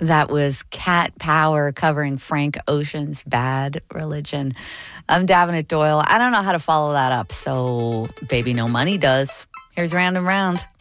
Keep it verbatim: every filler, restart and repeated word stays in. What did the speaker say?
That was Cat Power covering Frank Ocean's Bad Religion. I'm Davenant Doyle. I don't know how to follow that up, so Baby No Money does. Here's Round and Round.